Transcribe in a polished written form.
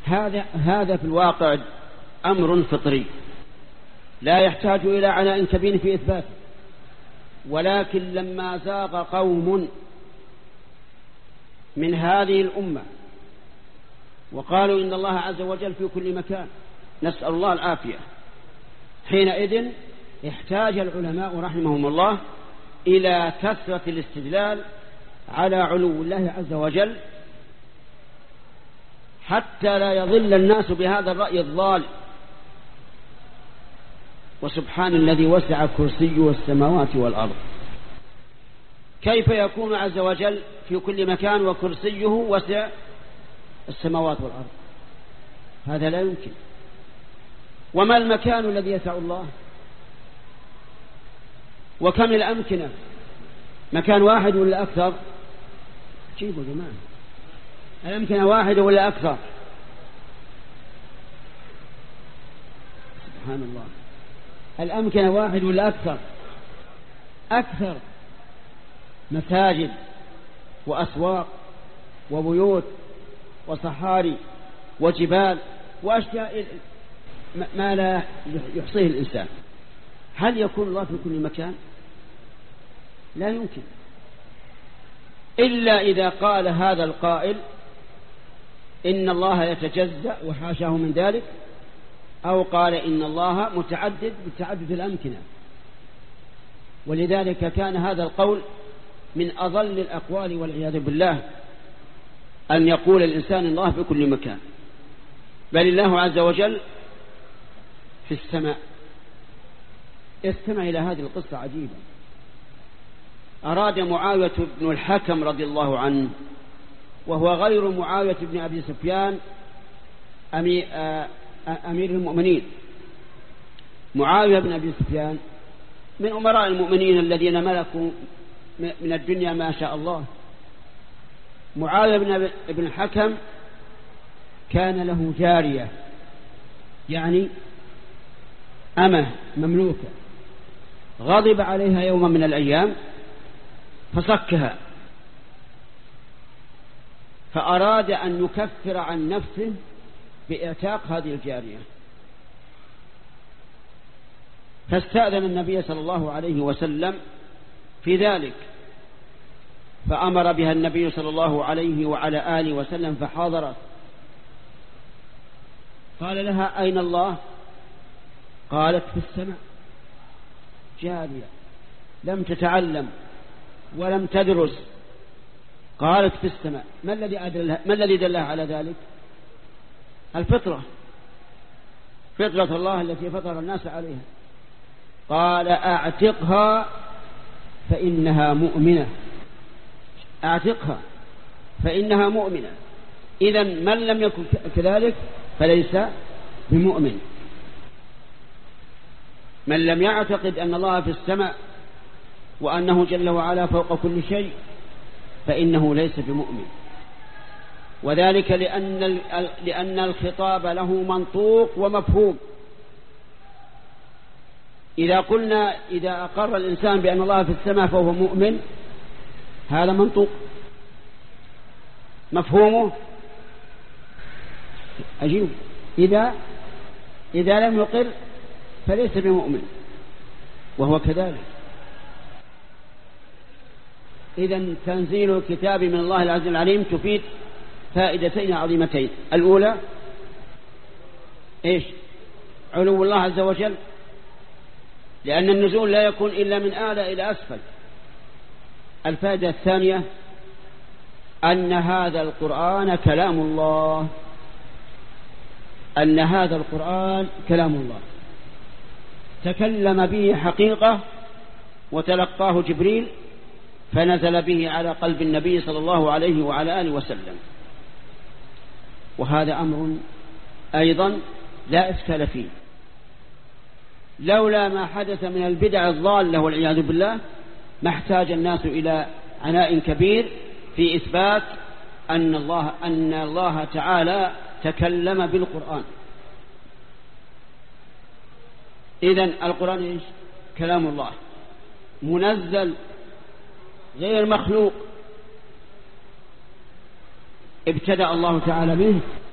هذا في الواقع أمر فطري لا يحتاج إلى عناء كبير في إثباته، ولكن لما زاغ قوم من هذه الأمة وقالوا إن الله عز وجل في كل مكان، نسأل الله العافية، حينئذ احتاج العلماء رحمهم الله إلى كثرة الاستدلال على علو الله عز وجل حتى لا يضل الناس بهذا الرأي الضال. وسبحان الذي وسع كرسيه السماوات والأرض، كيف يكون عز وجل في كل مكان وكرسيه وسع السماوات والأرض؟ هذا لا يمكن. وما المكان الذي يسع الله؟ وكم الأمكنة؟ مكان واحد ولا أكثر؟ جيبوا يا جماعة، الأمكنة واحدة ولا أكثر؟ سبحان الله، الأمكنة واحد ولا أكثر؟ أكثر. مساجد وأسواق وبيوت وصحاري وجبال وأشياء ما لا يحصيه الإنسان. هل يكون الله في كل مكان؟ لا يمكن، إلا إذا قال هذا القائل إن الله يتجزأ وحاشاه من ذلك، أو قال إن الله متعدد بتعدد الأمكنة. ولذلك كان هذا القول من أضل الأقوال والعياذ بالله، أن يقول الإنسان الله في كل مكان، بل الله عز وجل في السماء. استمع إلى هذه القصة عجيبة. أراد معاوية بن الحكم رضي الله عنه، وهو غير معاوية بن أبي سفيان أمير المؤمنين. معاوية بن أبي سفيان من أمراء المؤمنين الذين ملكوا من الدنيا ما شاء الله. معاوية بن الحكم كان له جارية، يعني أمة مملوكة، غضب عليها يوما من الأيام فصكها، فأراد أن يكفر عن نفسه بإعتاق هذه الجارية، فاستأذن النبي صلى الله عليه وسلم في ذلك، فأمر بها النبي صلى الله عليه وعلى آله وسلم فحاضرت. قال لها أين الله؟ قالت في السماء. جارية لم تتعلم ولم تدرس، قالت في السماء. ما الذي دلها على ذلك؟ الفطرة، فطرة الله التي فطر الناس عليها. قال أعتقها فإنها مؤمنة، أعتقها فإنها مؤمنة. إذن من لم يكن كذلك فليس بمؤمن. من لم يعتقد أن الله في السماء وأنه جل وعلا فوق كل شيء فإنه ليس بمؤمن. وذلك لأن الخطاب له منطوق ومفهوم. إذا قلنا إذا أقر الإنسان بأن الله في السماء فهو مؤمن، هذا منطوق. مفهومه أجيب. إذا لم يقر فليس بمؤمن، وهو كذلك. إذن تنزيل الكتاب من الله العزيز العليم تفيد فائدتين عظيمتين. الأولى إيش؟ علو الله عز وجل، لأن النزول لا يكون إلا من أعلى إلى أسفل. الفائدة الثانية أن هذا القرآن كلام الله، أن هذا القرآن كلام الله تكلم به حقيقة، وتلقاه جبريل فنزل به على قلب النبي صلى الله عليه وعلى آله وسلم. وهذا أمر أيضا لا إشكال فيه. لولا ما حدث من البدع الضالة والعياذ بالله ما احتاج الناس إلى عناء كبير في إثبات أن الله تعالى تكلم بالقرآن. إذن القرآن إيش؟ كلام الله منزل غير مخلوق، ابتدأ الله تعالى به